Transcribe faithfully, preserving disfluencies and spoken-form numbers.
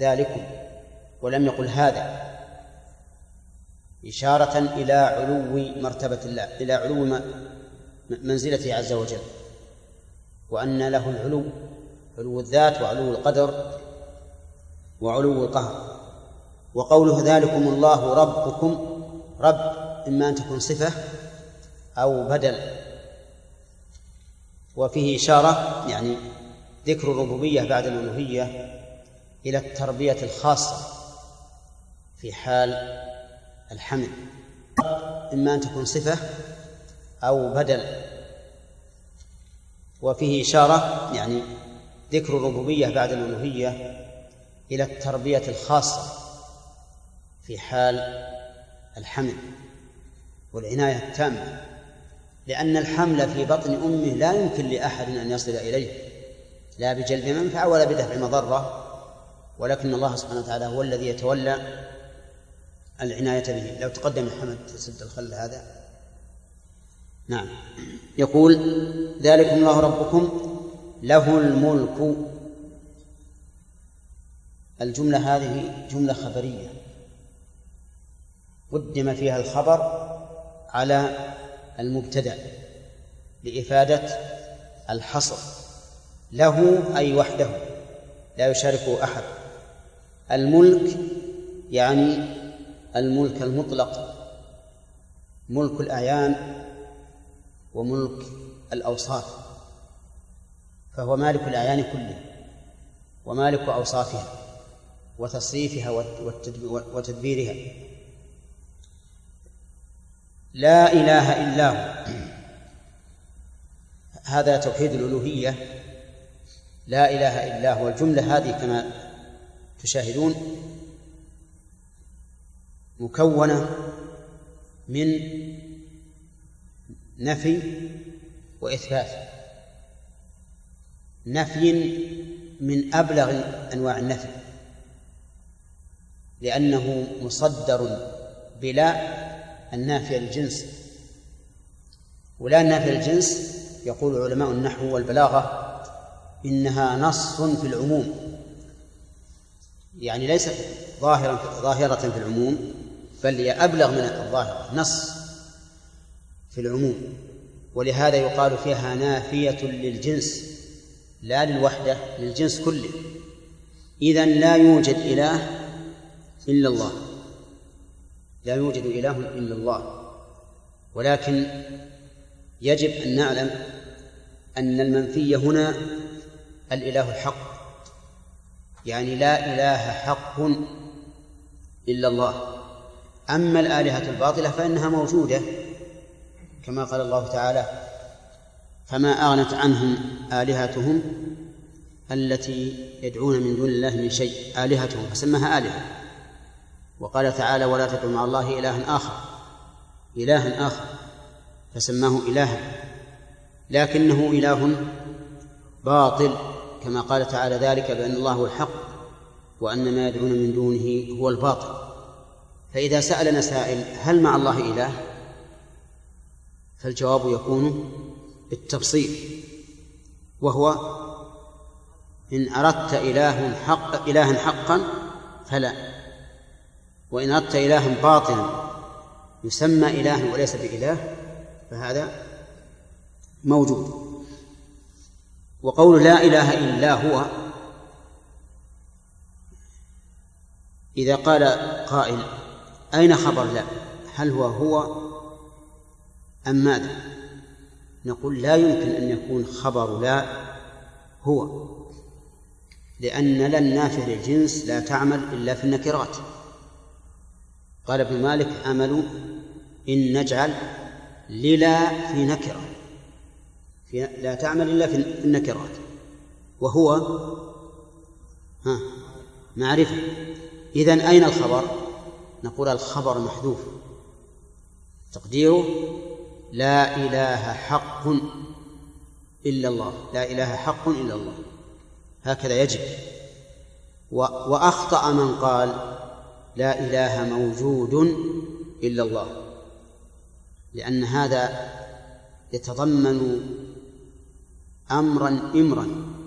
ذلكم ولم يقل هذا، إشارة إلى علو مرتبة الله، إلى علو منزلته عز وجل، وأن له العلو، علو الذات وعلو القدر وعلو القهر. وقوله ذلكم الله ربكم، رب إما أن تكون صفة أو بدل، وفيه إشارة يعني ذكر الربوبية بعد الألوهية إلى التربية الخاصة في حال الحمل، إما أن تكون صفة أو بدل، وفيه إشارة يعني ذكر الربوبية بعد الألوهية إلى التربية الخاصة في حال الحمل والعناية التامة، لأن الحمل في بطن أمه لا يمكن لأحد أن يصل إليه، لا بجلب منفعة ولا بدفع مضرة، ولكن الله سبحانه وتعالى هو الذي يتولى العناية به. لو تقدم محمد تسد الخل هذا. نعم. يقول ذلكم الله ربكم له الملك. الجملة هذه جملة خبرية قدم فيها الخبر على المبتدأ لإفادة الحصر. له أي وحده لا يشاركه أحد. الملك يعني الملك المطلق، ملك الأعيان وملك الأوصاف، فهو مالك الأعيان كله ومالك أوصافها وتصريفها وتدبيرها. لا إله إلا هو، هذا توحيد الألوهية، لا إله إلا هو. الجملة هذه كما تشاهدون مكونة من نفي وإثبات. نفي من أبلغ أنواع النفي، لأنه مصدر بلا النافية للجنس، ولا النافية للجنس يقول علماء النحو والبلاغة إنها نص في العموم، يعني ليست ظاهرة ظاهرة في العموم، بل هي أبلغ من الظاهرة، نص في العموم، ولهذا يقال فيها نافية للجنس لا للوحدة، للجنس كله. إذن لا يوجد إله إلا الله، لا يوجد إله إلا الله، ولكن يجب أن نعلم أن المنفي هنا الإله الحق، يعني لا إله حق إلا الله. أما الآلهة الباطلة فإنها موجودة، كما قال الله تعالى فما أغنت عنهم آلهتهم التي يدعون من دون الله من شيء، آلهتهم فسمها آلهة. وقال تعالى ولا تدعوا مع الله إلها آخر، إلها آخر فسماه إلها، لكنه إله باطل، كما قال تعالى ذلك بأن الله هو الحق وأن ما يدعون من دونه هو الباطل. فإذا سألنا سائل هل مع الله إله، فالجواب يكون بالتفصيل، وهو إن أردت إله حق إلها حقا فلا، وإن أردت إلها باطلا يسمى إله وليس بإله فهذا موجود. وقول لا إله إلا هو، إذا قال قائل أين خبر لا، هل هو هو أم ماذا؟ نقول لا يمكن أن يكون خبر لا هو، لأن لا النافية للجنس لا تعمل إلا في النكرات. قال ابن مالك عمل إن نجعل للا في نكرة، في لا تعمل إلا في النكرات، وهو ها معرفة. إذن أين الخبر؟ نقول الخبر محذوف، تقديره لا إله حق إلا الله، لا إله حق إلا الله، هكذا يجب. وأخطأ من قال لا إله موجود إلا الله، لأن هذا يتضمن أمرا إمرا